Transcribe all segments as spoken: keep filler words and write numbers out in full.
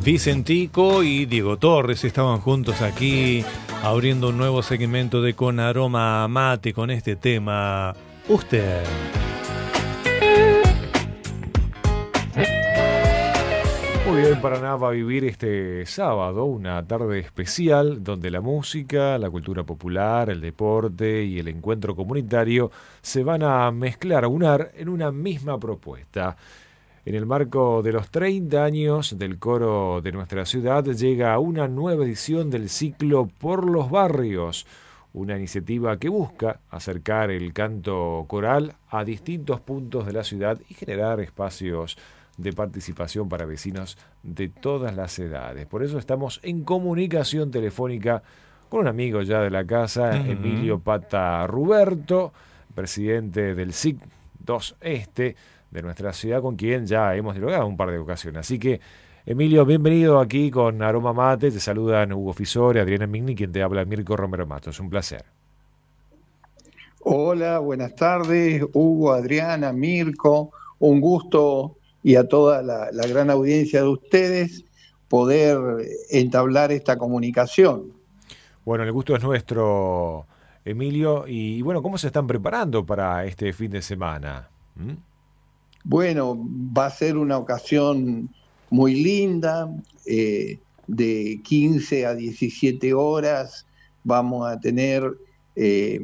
Vicentico y Diego Torres estaban juntos aquí abriendo un nuevo segmento de Con Aroma a Mate con este tema Usted. Muy bien, Paraná va a vivir este sábado una tarde especial donde la música, la cultura popular, el deporte y el encuentro comunitario se van a mezclar, a unar en una misma propuesta. En el marco de los treinta años del coro de nuestra ciudad llega una nueva edición del ciclo Por los Barrios, una iniciativa que busca acercar el canto coral a distintos puntos de la ciudad y generar espacios de participación para vecinos de todas las edades. Por eso estamos en comunicación telefónica con un amigo ya de la casa, uh-huh. Emilio Pata Ruberto, presidente del S I C dos Este de nuestra ciudad, con quien ya hemos dialogado un par de ocasiones. Así que, Emilio, bienvenido aquí con Aroma Mate. Te saludan Hugo Fisore, Adriana Migni, quien te habla, Mirko Romero Matos. Un placer. Hola, buenas tardes, Hugo, Adriana, Mirko. Un gusto, y a toda la, la gran audiencia de ustedes, poder entablar esta comunicación. Bueno, el gusto es nuestro, Emilio. Y bueno, ¿cómo se están preparando para este fin de semana? ¿Mm? Bueno, va a ser una ocasión muy linda, eh, de quince a diecisiete horas vamos a tener eh,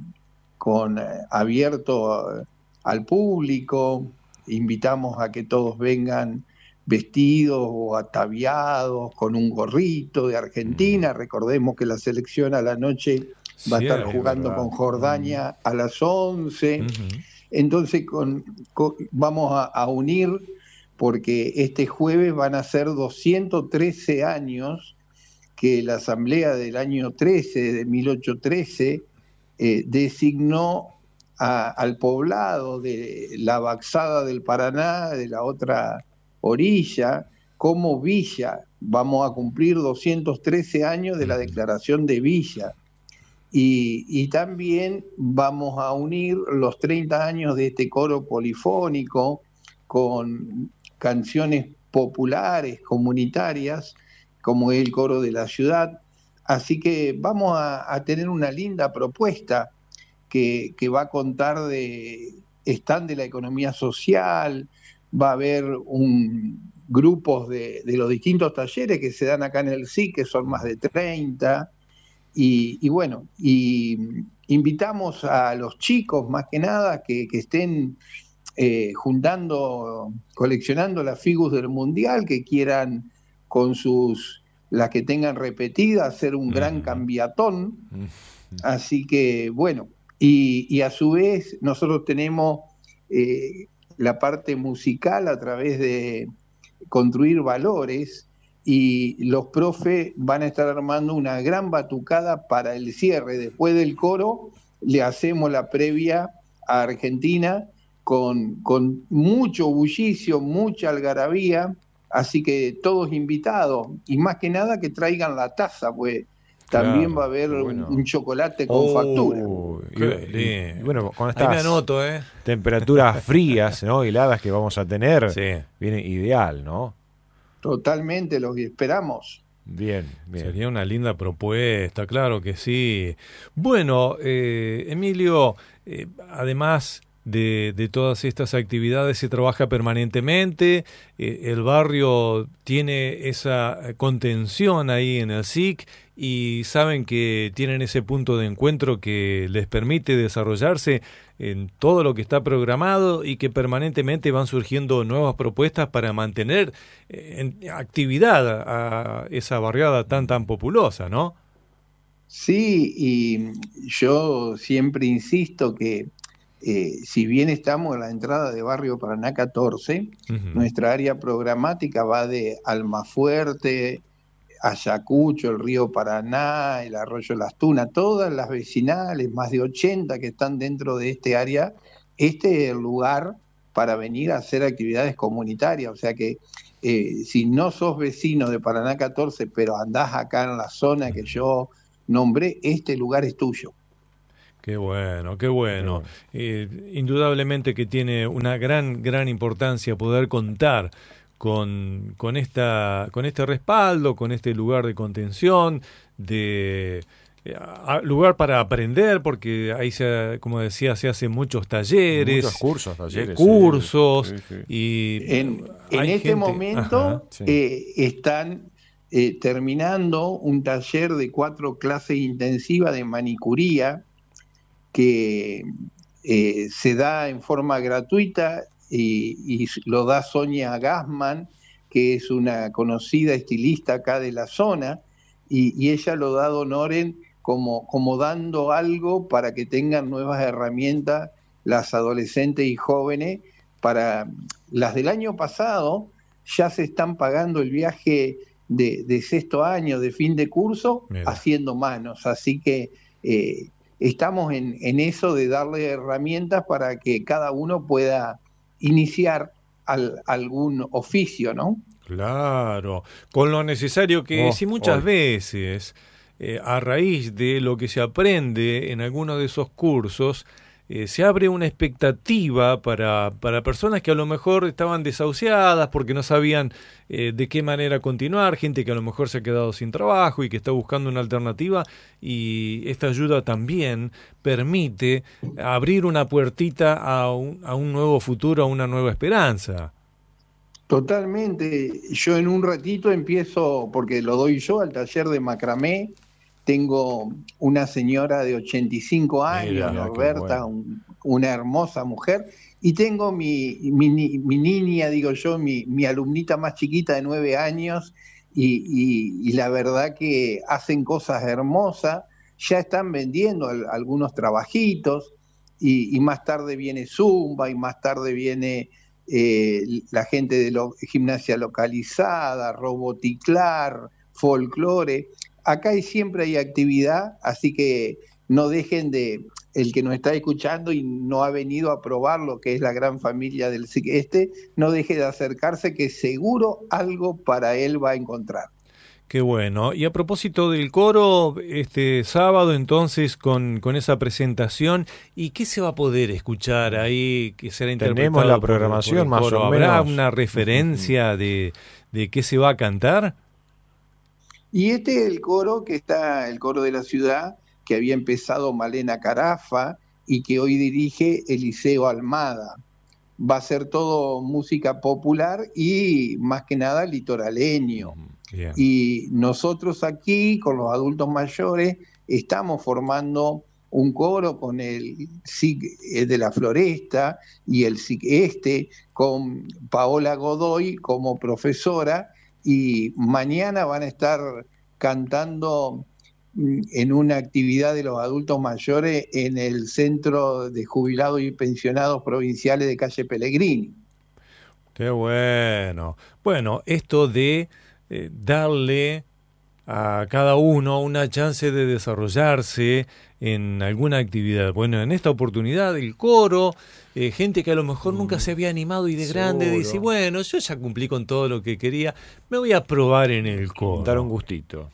con abierto al público, invitamos a que todos vengan vestidos o ataviados con un gorrito de Argentina, recordemos que la selección a la noche va sí, a estar jugando verdad. con Jordania uh-huh. a las once, uh-huh. Entonces con, con, vamos a, a unir, porque este jueves van a ser doscientos trece años que la Asamblea del año trece, de mil ochocientos trece, eh, designó a, al poblado de la Baxada del Paraná, de la otra orilla, como villa. Vamos a cumplir doscientos trece años de la declaración de villa. Y, y también vamos a unir los treinta años de este coro polifónico con canciones populares, comunitarias, como el coro de la ciudad. Así que vamos a, a tener una linda propuesta que, que va a contar de stand de la economía social, va a haber un, grupos de, de los distintos talleres que se dan acá en el S I C, que son más de treinta. Y, y bueno, y invitamos a los chicos más que nada que, que estén eh, juntando, coleccionando las figus del Mundial, que quieran con sus, las que tengan repetidas, hacer un gran cambiatón. Así que bueno, y, y a su vez nosotros tenemos eh, la parte musical a través de construir valores, y los profes van a estar armando una gran batucada para el cierre. Después del coro le hacemos la previa a Argentina con, con mucho bullicio, mucha algarabía, así que todos invitados, y más que nada que traigan la taza, pues también claro, va a haber bueno. un, un chocolate con oh, factura. Y, y, y bueno, con estas Ahí me anoto, ¿eh? temperaturas frías, ¿no? heladas que vamos a tener, sí. viene ideal, ¿no? Totalmente, lo que esperamos. Bien, bien. Sería una linda propuesta, claro que sí. Bueno, eh, Emilio, eh, además de, de todas estas actividades, se trabaja permanentemente. Eh, el barrio tiene esa contención ahí en el S I C y saben que tienen ese punto de encuentro que les permite desarrollarse en todo lo que está programado y que permanentemente van surgiendo nuevas propuestas para mantener en actividad a esa barriada tan tan populosa, ¿no? Sí, y yo siempre insisto que eh, si bien estamos en la entrada de Barrio Paraná catorce, uh-huh. nuestra área programática va de Almafuerte, Ayacucho, el río Paraná, el arroyo Las Tunas, todas las vecinales, más de ochenta que están dentro de este área. Este es el lugar para venir a hacer actividades comunitarias, o sea que eh, si no sos vecino de Paraná catorce, pero andás acá en la zona que yo nombré, este lugar es tuyo. Qué bueno, qué bueno. Eh, indudablemente que tiene una gran, gran importancia poder contar con, con, esta, con este respaldo, con este lugar de contención, de eh, lugar para aprender, porque ahí, se, como decía, se hacen muchos talleres, muchos cursos, talleres, cursos, sí, sí, sí. y en, en este gente, momento ajá, sí. eh, están eh, terminando un taller de cuatro clases intensivas de manicuría que eh, se da en forma gratuita y, y lo da Sonia Gassman, que es una conocida estilista acá de la zona, y, y ella lo da Don Oren como, como dando algo para que tengan nuevas herramientas las adolescentes y jóvenes. Para las del año pasado ya se están pagando el viaje de, de sexto año, de fin de curso, Mira. haciendo manos, así que eh, estamos en, en eso de darle herramientas para que cada uno pueda iniciar al, algún oficio, ¿no? Claro, con lo necesario que Oh, es, y muchas oh. veces, eh, a raíz de lo que se aprende en alguno de esos cursos, eh, se abre una expectativa para, para personas que a lo mejor estaban desahuciadas porque no sabían eh, de qué manera continuar, gente que a lo mejor se ha quedado sin trabajo y que está buscando una alternativa, y esta ayuda también permite abrir una puertita a un, a un nuevo futuro, a una nueva esperanza. Totalmente. Yo en un ratito empiezo, porque lo doy yo, al taller de macramé. Tengo una señora de ochenta y cinco años, Mira, Norberta, bueno. un, una hermosa mujer, y tengo mi, mi, mi niña, digo yo, mi, mi alumnita más chiquita de nueve años, y, y, y la verdad que hacen cosas hermosas, ya están vendiendo al, algunos trabajitos, y, y más tarde viene Zumba, y más tarde viene eh, la gente de lo, gimnasia localizada, roboticlar, folclore. Acá hay, siempre hay actividad, así que no dejen de, el que nos está escuchando y no ha venido a probar lo que es la gran familia del S I C Este, no deje de acercarse, que seguro algo para él va a encontrar. Qué bueno. Y a propósito del coro, este sábado entonces con, con esa presentación, ¿y qué se va a poder escuchar ahí que será interpretado? Tenemos la programación por, por el coro. más o ¿Habrá menos. una referencia de, de qué se va a cantar? Y este es el coro que está, el coro de la ciudad, que había empezado Malena Carafa y que hoy dirige Eliseo Almada. Va a ser todo música popular y más que nada litoraleño. Bien. Y nosotros aquí, con los adultos mayores, estamos formando un coro con el S I C de la Floresta y el S I C Este, con Paola Godoy como profesora, y mañana van a estar cantando en una actividad de los adultos mayores en el Centro de Jubilados y Pensionados Provinciales de Calle Pellegrini. Qué bueno. Bueno, esto de eh, darle a cada uno una chance de desarrollarse en alguna actividad. Bueno, en esta oportunidad el coro, eh, gente que a lo mejor mm. nunca se había animado y de Seguro. grande dice, bueno, yo ya cumplí con todo lo que quería, me voy a probar en el coro. Dar un gustito.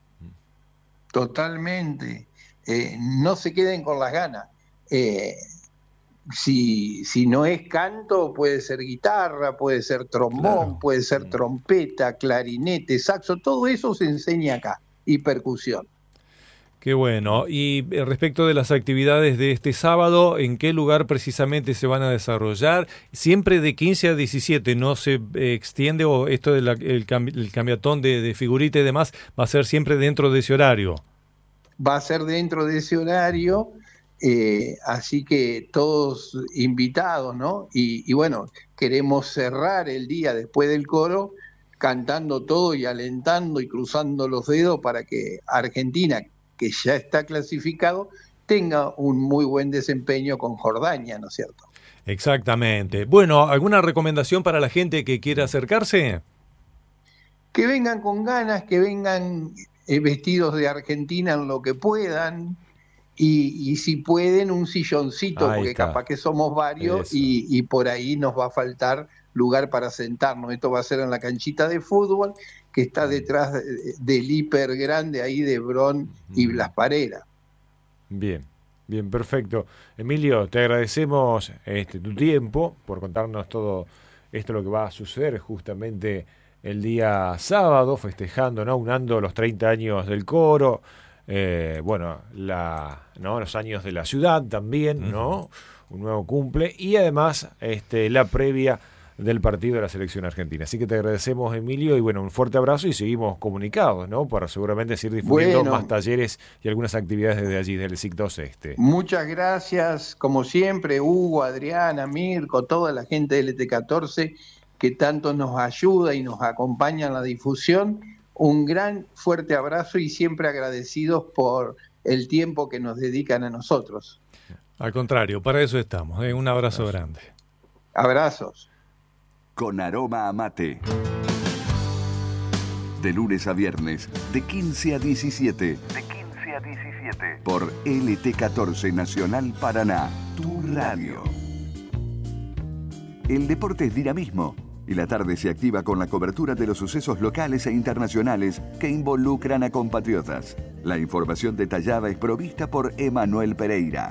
Totalmente. Eh, no se queden con las ganas. Eh, si, si no es canto, puede ser guitarra, puede ser trombón, claro. puede ser trompeta, clarinete, saxo, todo eso se enseña acá, y percusión. Qué bueno. Y respecto de las actividades de este sábado, ¿en qué lugar precisamente se van a desarrollar? Siempre de quince a diecisiete, ¿no se eh, extiende, o esto del el, el cambiatón de, de figurita y demás va a ser siempre dentro de ese horario? Va a ser dentro de ese horario, eh, así que todos invitados, ¿no? Y, y bueno, queremos cerrar el día después del coro cantando todo y alentando y cruzando los dedos para que Argentina, que ya está clasificado, tenga un muy buen desempeño con Jordania, ¿no es cierto? Exactamente. Bueno, ¿alguna recomendación para la gente que quiera acercarse? Que vengan con ganas, que vengan eh, vestidos de Argentina en lo que puedan, y, y si pueden un silloncito, ahí porque está. Capaz que somos varios y, y por ahí nos va a faltar lugar para sentarnos. Esto va a ser en la canchita de fútbol, que está detrás de, del hiper grande ahí de Bron y Blas Parera. Bien, bien, perfecto. Emilio, te agradecemos este, tu tiempo por contarnos todo Esto es lo que va a suceder justamente el día sábado, festejando, ¿no? Unando los treinta años del coro, eh, bueno, la, ¿no? los años de la ciudad también, ¿no? Un nuevo cumple, y además este, la previa del partido de la selección argentina. Así que te agradecemos, Emilio, y bueno, un fuerte abrazo y seguimos comunicados, ¿no? Para seguramente seguir difundiendo bueno, más talleres y algunas actividades desde allí, del S I C dos Este. Muchas gracias, como siempre, Hugo, Adriana, Mirko, toda la gente del L T catorce que tanto nos ayuda y nos acompaña en la difusión. Un gran fuerte abrazo y siempre agradecidos por el tiempo que nos dedican a nosotros. Al contrario, para eso estamos. ¿eh? Un abrazo Gracias. grande. Abrazos. Con aroma a mate. De lunes a viernes, de quince a diecisiete. De quince a diecisiete. Por L T catorce Nacional Paraná, tu radio. El deporte es dinamismo y la tarde se activa con la cobertura de los sucesos locales e internacionales que involucran a compatriotas. La información detallada es provista por Emanuel Pereira.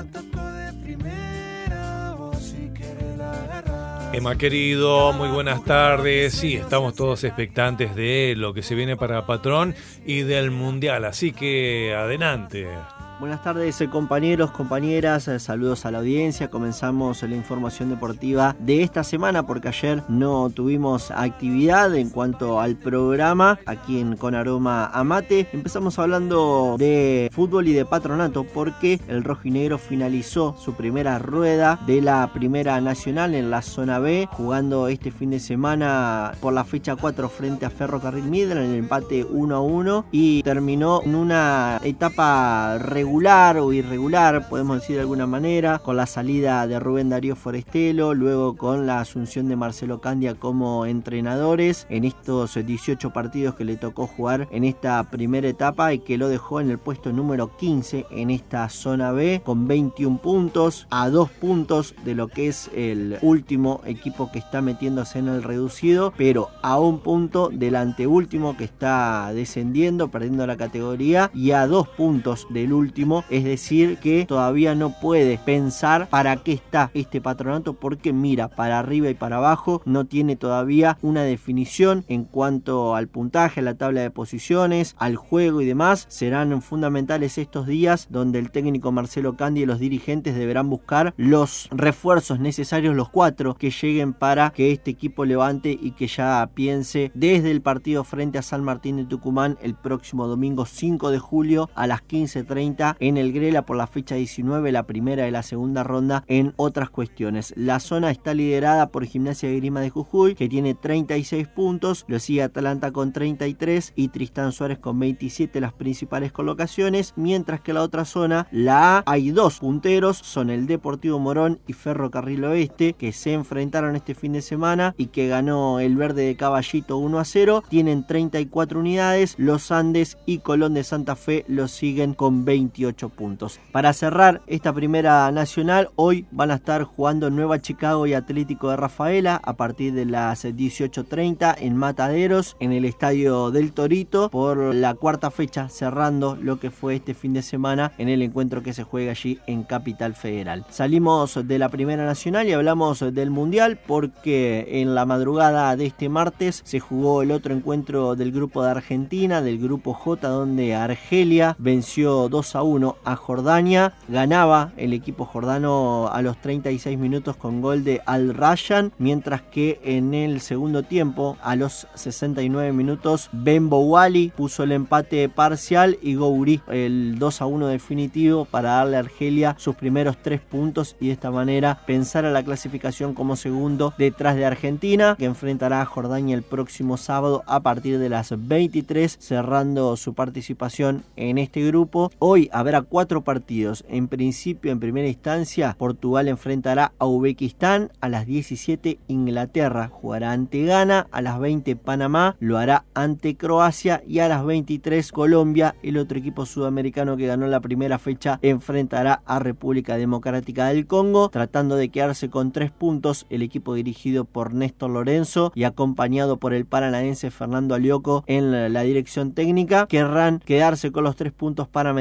Emma querido, muy buenas tardes. Sí, estamos todos expectantes de lo que se viene para Patrón y del Mundial, así que adelante. Buenas tardes, compañeros, compañeras, saludos a la audiencia. Comenzamos la información deportiva de esta semana porque ayer no tuvimos actividad en cuanto al programa aquí en Con Aroma a Mate. Empezamos hablando de fútbol y de Patronato porque el rojinegro finalizó su primera rueda de la Primera Nacional en la zona B, jugando este fin de semana por la fecha cuatro frente a Ferrocarril Mitre en el empate uno a uno, y terminó en una etapa regular regular o irregular, podemos decir de alguna manera, con la salida de Rubén Darío Forestelo, luego con la asunción de Marcelo Candia como entrenadores en estos dieciocho partidos que le tocó jugar en esta primera etapa, y que lo dejó en el puesto número quince en esta zona B con veintiún puntos, a dos puntos de lo que es el último equipo que está metiéndose en el reducido, pero a un punto del anteúltimo que está descendiendo, perdiendo la categoría, y a dos puntos del último, es decir que todavía no puede pensar para qué está este Patronato, porque mira para arriba y para abajo, no tiene todavía una definición en cuanto al puntaje, a la tabla de posiciones, al juego y demás. Serán fundamentales estos días donde el técnico Marcelo Candia y los dirigentes deberán buscar los refuerzos necesarios, los cuatro que lleguen para que este equipo levante y que ya piense desde el partido frente a San Martín de Tucumán el próximo domingo cinco de julio a las quince treinta en el Grela por la fecha diecinueve, la primera de la segunda ronda en otras cuestiones. La zona está liderada por Gimnasia de Grima de Jujuy, que tiene treinta y seis puntos, lo sigue Atalanta con treinta y tres y Tristán Suárez con veintisiete, las principales colocaciones, mientras que la otra zona, la A, hay dos punteros, son el Deportivo Morón y Ferrocarril Oeste, que se enfrentaron este fin de semana y que ganó el Verde de Caballito uno a cero, tienen treinta y cuatro unidades, los Andes y Colón de Santa Fe los siguen con veintiocho puntos. Para cerrar esta primera nacional, hoy van a estar jugando Nueva Chicago y Atlético de Rafaela a partir de las dieciocho treinta en Mataderos, en el Estadio del Torito, por la cuarta fecha, cerrando lo que fue este fin de semana en el encuentro que se juega allí en Capital Federal. Salimos de la primera nacional y hablamos del Mundial porque en la madrugada de este martes se jugó el otro encuentro del grupo de Argentina, del grupo J, donde Argelia venció dos a uno a Jordania. Ganaba el equipo jordano a los treinta y seis minutos con gol de Al Rayyan, mientras que en el segundo tiempo, a los sesenta y nueve minutos, Ben Bouali puso el empate parcial y Gouri el dos a uno definitivo para darle a Argelia sus primeros tres puntos y de esta manera pensar a la clasificación como segundo detrás de Argentina, que enfrentará a Jordania el próximo sábado a partir de las veintitrés, cerrando su participación en este grupo. Hoy habrá cuatro partidos. En principio, en primera instancia, Portugal enfrentará a Uzbekistán, a las diecisiete Inglaterra jugará ante Ghana, a las veinte Panamá lo hará ante Croacia y a las veintitrés Colombia, el otro equipo sudamericano que ganó la primera fecha, enfrentará a República Democrática del Congo, tratando de quedarse con tres puntos el equipo dirigido por Néstor Lorenzo y acompañado por el paranaense Fernando Alioco en la dirección técnica. Querrán quedarse con los tres puntos para meterse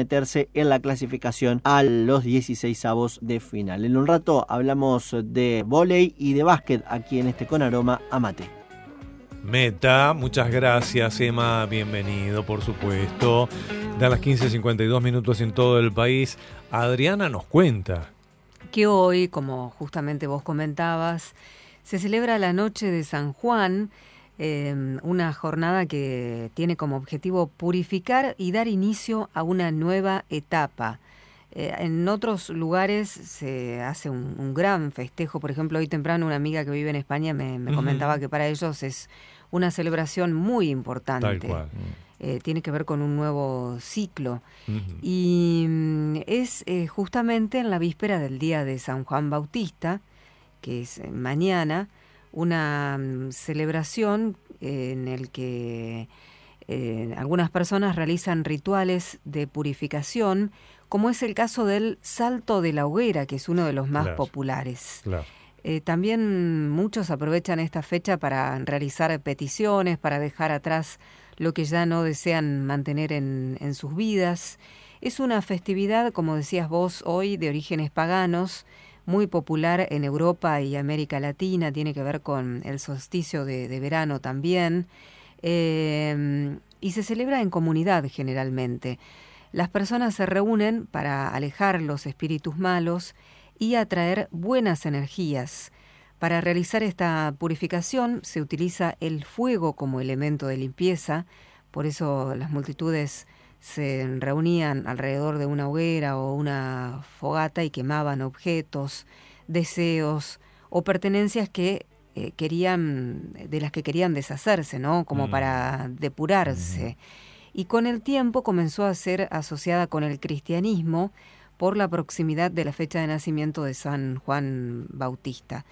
meterse en la clasificación a los dieciseisavos de final. En un rato hablamos de vóley y de básquet aquí en este Con Aroma a Mate. Meta, muchas gracias, Emma, bienvenido, por supuesto. Da las quince cincuenta y dos minutos en todo el país. Adriana nos cuenta que hoy, como justamente vos comentabas, se celebra la Noche de San Juan, eh, una jornada que tiene como objetivo purificar y dar inicio a una nueva etapa. Eh, en otros lugares se hace un, un gran festejo. Por ejemplo, hoy temprano una amiga que vive en España me, me uh-huh. comentaba que para ellos es una celebración muy importante. Tal cual. Eh, tiene que ver con un nuevo ciclo. Uh-huh. Y mm, es eh, justamente en la víspera del día de San Juan Bautista, que es eh, mañana, una mm, celebración eh, en el que eh, algunas personas realizan rituales de purificación, como es el caso del salto de la hoguera, que es uno de los más claro. populares. Claro. Eh, también muchos aprovechan esta fecha para realizar peticiones, para dejar atrás lo que ya no desean mantener en, en sus vidas. Es una festividad, como decías vos hoy, de orígenes paganos, muy popular en Europa y América Latina, tiene que ver con el solsticio de, de verano también, eh, y se celebra en comunidad generalmente. Las personas se reúnen para alejar los espíritus malos y atraer buenas energías. Para realizar esta purificación se utiliza el fuego como elemento de limpieza, por eso las multitudes se reunían alrededor de una hoguera o una fogata y quemaban objetos, deseos o pertenencias que eh, querían, de las que querían deshacerse, ¿no? Como mm. para depurarse. Mm. Y con el tiempo comenzó a ser asociada con el cristianismo por la proximidad de la fecha de nacimiento de San Juan Bautista.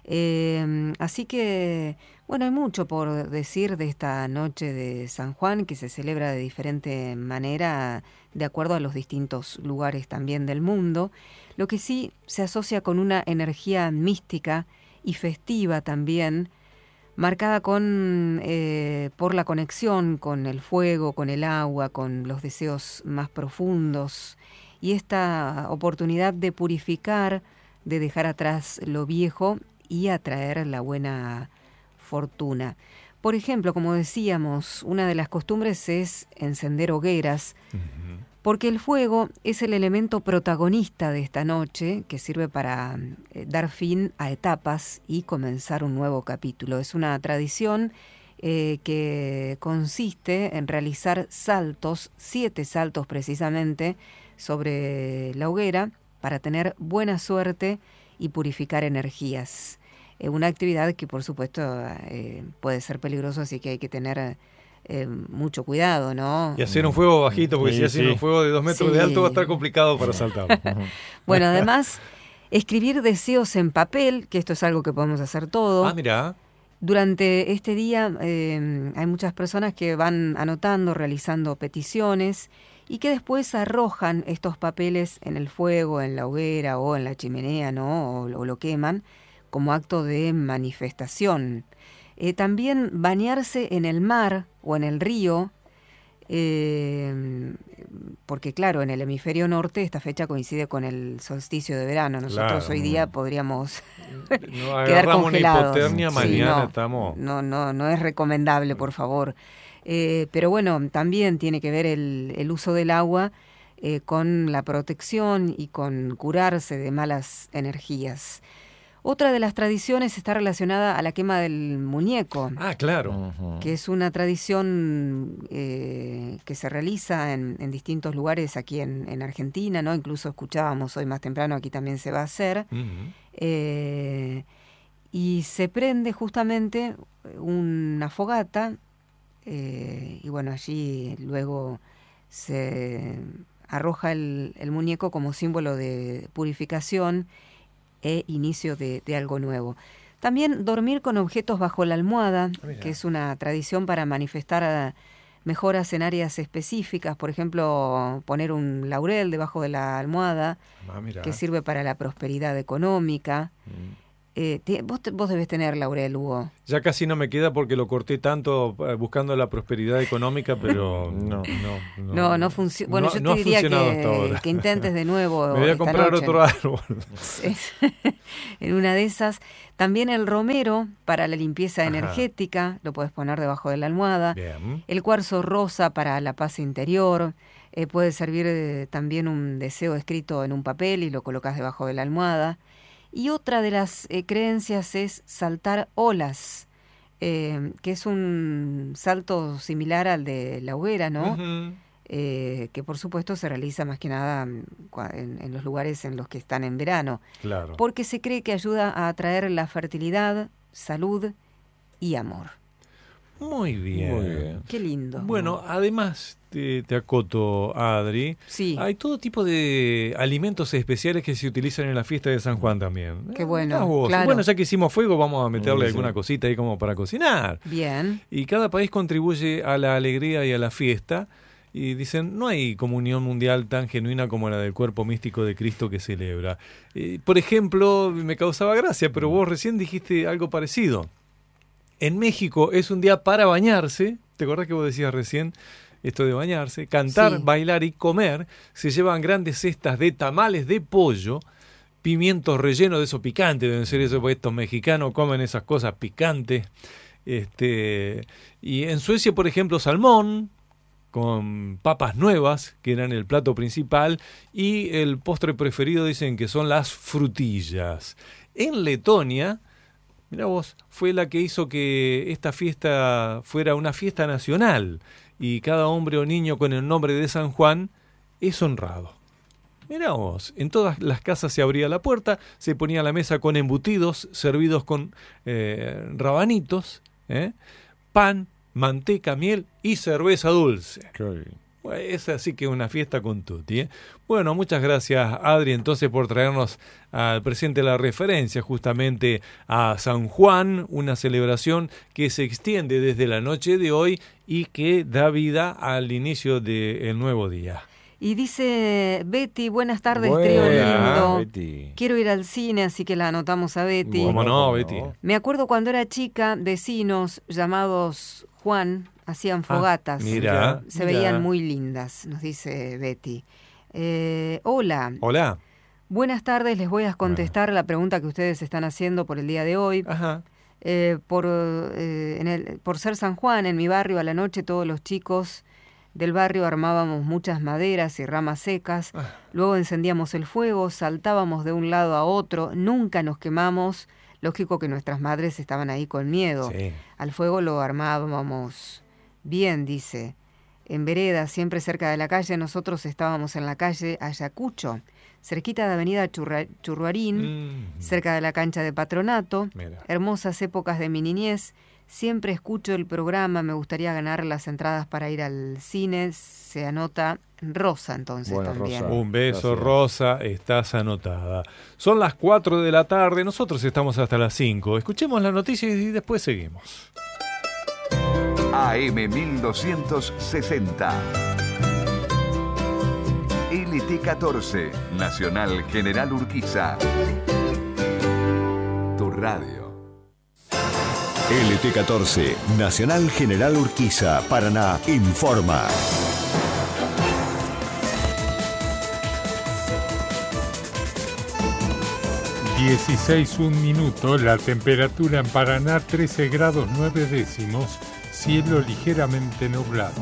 Eh, así que, bueno, hay mucho por decir de esta noche de San Juan, que se celebra de diferente manera de acuerdo a los distintos lugares también del mundo. Lo que sí se asocia con una energía mística y festiva también, marcada con eh, por la conexión con el fuego, con el agua, con los deseos más profundos, y esta oportunidad de purificar, de dejar atrás lo viejo y atraer la buena fortuna. Por ejemplo, como decíamos, una de las costumbres es encender hogueras, uh-huh. porque el fuego es el elemento protagonista de esta noche, que sirve para eh, dar fin a etapas y comenzar un nuevo capítulo. Es una tradición eh, que consiste en realizar saltos, siete saltos precisamente, sobre la hoguera para tener buena suerte y purificar energías. Eh, una actividad que, por supuesto, eh, puede ser peligrosa, así que hay que tener eh, mucho cuidado, ¿no? Y hacer un fuego bajito, porque sí, si hacen sí. un fuego de dos metros sí. de alto va a estar complicado para saltar. Bueno, además, escribir deseos en papel, que esto es algo que podemos hacer todo. Ah, mira. Durante este día eh, hay muchas personas que van anotando, realizando peticiones, y que después arrojan estos papeles en el fuego, en la hoguera o en la chimenea, ¿no? O, o lo queman como acto de manifestación. Eh, también bañarse en el mar o en el río, eh, porque claro, en el hemisferio norte esta fecha coincide con el solsticio de verano. Nosotros claro. hoy día podríamos no, quedar congelados. Una hipotermia, sí, mañana no, estamos... No, no, no es recomendable, por favor. Eh, pero bueno, también tiene que ver el, el uso del agua eh, con la protección y con curarse de malas energías. Otra de las tradiciones está relacionada a la quema del muñeco. Ah, claro. Uh-huh. Que es una tradición eh, que se realiza en, en distintos lugares aquí en, en Argentina, ¿no? Incluso escuchábamos hoy más temprano, aquí también se va a hacer. Uh-huh. Eh, y se prende justamente una fogata, Eh, y bueno, allí luego se arroja el, el muñeco como símbolo de purificación e inicio de, de algo nuevo. También dormir con objetos bajo la almohada, ah, que es una tradición para manifestar mejoras en áreas específicas. Por ejemplo, poner un laurel debajo de la almohada, ah, que sirve para la prosperidad económica. Mm. Eh, te, vos, te, vos debes tener laurel, Hugo. Ya casi no me queda porque lo corté tanto eh, buscando la prosperidad económica, pero no, no, no, no, no funciona. Bueno, no, yo te no diría que, que intentes de nuevo. Me voy a comprar noche. otro árbol. En una de esas. También el romero para la limpieza Ajá. energética, lo puedes poner debajo de la almohada. Bien. El cuarzo rosa para la paz interior. Eh, puede servir eh, también un deseo escrito en un papel y lo colocas debajo de la almohada. Y otra de las eh, creencias es saltar olas, eh, que es un salto similar al de la hoguera, ¿no? Uh-huh. Eh, que por supuesto se realiza más que nada en, en los lugares en los que están en verano. Claro. Porque se cree que ayuda a atraer la fertilidad, salud y amor. Muy bien. Muy bien. Qué lindo. Bueno, además, te, te acoto, Adri, sí. hay todo tipo de alimentos especiales que se utilizan en la fiesta de San Juan también. Qué bueno, vos. claro. Bueno, ya que hicimos fuego, vamos a meterle Sí, alguna sí. cosita ahí como para cocinar. Bien. Y cada país contribuye a la alegría y a la fiesta. Y dicen, no hay comunión mundial tan genuina como la del cuerpo místico de Cristo que celebra. Eh, por ejemplo, me causaba gracia, pero vos recién dijiste algo parecido. En México es un día para bañarse. ¿Te acordás que vos decías recién esto de bañarse? Cantar, Sí. bailar y comer. Se llevan grandes cestas de tamales de pollo, pimientos rellenos de eso picante. Deben ser eso, porque estos mexicanos comen esas cosas picantes. Este, y en Suecia, por ejemplo, salmón con papas nuevas, que eran el plato principal, y el postre preferido dicen que son las frutillas. En Letonia, mirá vos, fue la que hizo que esta fiesta fuera una fiesta nacional, y cada hombre o niño con el nombre de San Juan es honrado. Mirá vos, en todas las casas se abría la puerta, se ponía la mesa con embutidos, servidos con eh, rabanitos, ¿eh? pan, manteca, miel y cerveza dulce. Bueno, es así que una fiesta con tutti, ¿eh? Bueno, muchas gracias, Adri, entonces, por traernos al presente la referencia justamente a San Juan, una celebración que se extiende desde la noche de hoy y que da vida al inicio del nuevo día. Y dice Betty, buenas tardes, Buena, trío lindo. Betty. Quiero ir al cine, así que la anotamos a Betty. ¿Cómo Bueno, no, ¿cómo Betty? no? Me acuerdo cuando era chica, vecinos llamados Juan hacían fogatas. mira, Se mira. veían muy lindas, nos dice Betty. Eh, hola, Hola. buenas tardes, les voy a contestar la pregunta que ustedes están haciendo por el día de hoy. Ajá. Eh, por, eh, en el, por ser San Juan, en mi barrio, a la noche todos los chicos del barrio armábamos muchas maderas y ramas secas, Ah. luego encendíamos el fuego, saltábamos de un lado a otro, nunca nos quemamos, lógico que nuestras madres estaban ahí con miedo. Sí. Al fuego lo armábamos bien, dice. En vereda, siempre cerca de la calle, nosotros estábamos en la calle Ayacucho, cerquita de Avenida Churra- Churruarín, Mm. cerca de la cancha de Patronato. Mira. Hermosas épocas de mi niñez. Siempre escucho el programa, me gustaría ganar las entradas para ir al cine. Se anota Rosa entonces Bueno, también. Rosa. Un beso, Gracias. Rosa, estás anotada. Son las cuatro de la tarde, nosotros estamos hasta las cinco. Escuchemos las noticias y después seguimos. A M mil doscientos sesenta. L T catorce, Nacional General Urquiza. Tu radio. L T catorce, Nacional General Urquiza, Paraná, informa. dieciséis un minuto, la temperatura en Paraná trece grados nueve décimos, cielo ligeramente nublado.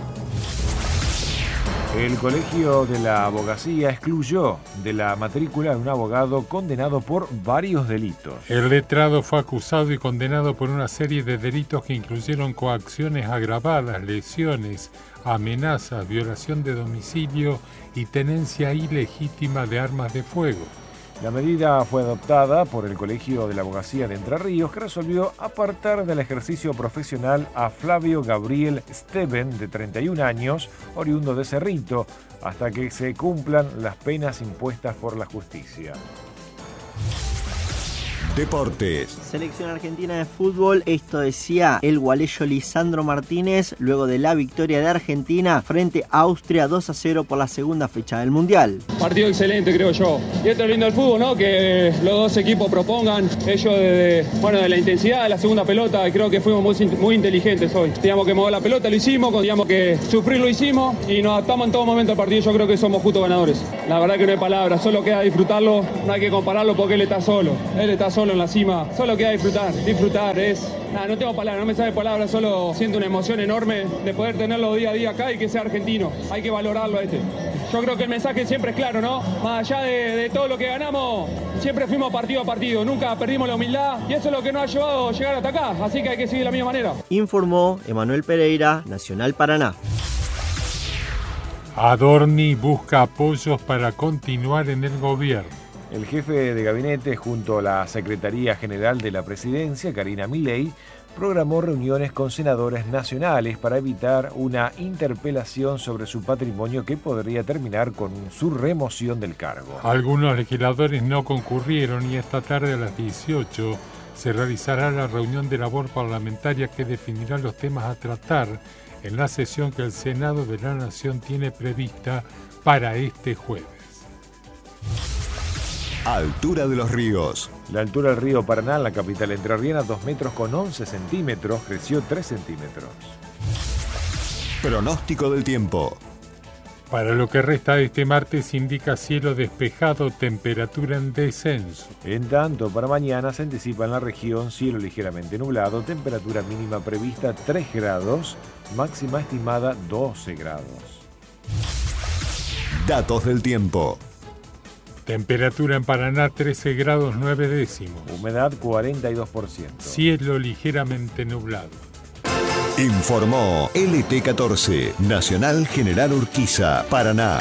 El Colegio de la Abogacía excluyó de la matrícula a un abogado condenado por varios delitos. El letrado fue acusado y condenado por una serie de delitos que incluyeron coacciones agravadas, lesiones, amenazas, violación de domicilio y tenencia ilegítima de armas de fuego. La medida fue adoptada por el Colegio de la Abogacía de Entre Ríos, que resolvió apartar del ejercicio profesional a Flavio Gabriel Steven, de treinta y un años, oriundo de Cerrito, hasta que se cumplan las penas impuestas por la justicia. Deportes. Selección argentina de fútbol, esto decía el gualeyo Lisandro Martínez luego de la victoria de Argentina frente a Austria dos a cero por la segunda fecha del Mundial. Partido excelente, creo yo. Y esto es lindo del fútbol, ¿no? Que los dos equipos propongan, ellos de, bueno, de la intensidad de la segunda pelota, creo que fuimos muy, muy inteligentes hoy. Teníamos que mover la pelota, lo hicimos, teníamos que sufrir, lo hicimos y nos adaptamos en todo momento al partido. Yo creo que somos justos ganadores. La verdad que no hay palabras, solo queda disfrutarlo, no hay que compararlo porque él está solo. Él está solo en la cima, solo queda disfrutar, disfrutar es, nada, no tengo palabras, no me sale palabras, solo siento una emoción enorme de poder tenerlo día a día acá y que sea argentino, hay que valorarlo a este. Yo creo que el mensaje siempre es claro, ¿no? Más allá de, de todo lo que ganamos, siempre fuimos partido a partido, nunca perdimos la humildad y eso es lo que nos ha llevado a llegar hasta acá, así que hay que seguir de la misma manera. Informó Emanuel Pereira, Nacional Paraná. Adorni busca apoyos para continuar en el gobierno. El jefe de gabinete junto a la Secretaría General de la Presidencia, Karina Milei, programó reuniones con senadores nacionales para evitar una interpelación sobre su patrimonio que podría terminar con su remoción del cargo. Algunos legisladores no concurrieron y esta tarde a las dieciocho se realizará la reunión de labor parlamentaria que definirá los temas a tratar en la sesión que el Senado de la Nación tiene prevista para este jueves. Altura de los ríos. La altura del río Paraná, en la capital entrerriana, dos metros con once centímetros, creció tres centímetros. Pronóstico del tiempo. Para lo que resta de este martes indica cielo despejado, temperatura en descenso. En tanto, para mañana se anticipa en la región cielo ligeramente nublado, temperatura mínima prevista tres grados, máxima estimada doce grados. Datos del tiempo. Temperatura en Paraná trece grados nueve décimos. Humedad cuarenta y dos por ciento. Cielo ligeramente nublado. Informó L T catorce, Nacional General Urquiza, Paraná.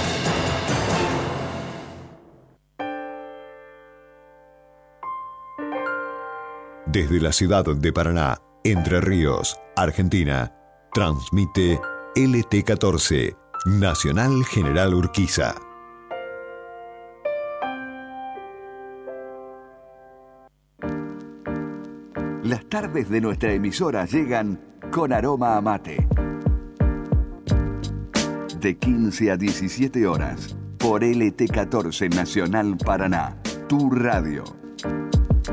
Desde la ciudad de Paraná, Entre Ríos, Argentina, transmite L T catorce, Nacional General Urquiza. Las tardes de nuestra emisora llegan con aroma a mate. De quince a diecisiete horas, por L T catorce Nacional Paraná, tu radio.